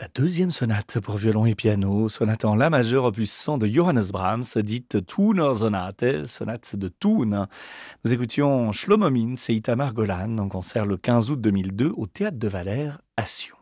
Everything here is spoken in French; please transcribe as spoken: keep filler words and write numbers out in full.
La deuxième sonate pour violon et piano, sonate en la majeur opus cent de Johannes Brahms, dite Thuner Sonate, sonate de Thun. Nous écoutions Shlomo Mintz et Itamar Golan en concert le quinze août deux mille deux au Théâtre de Valère à Sion.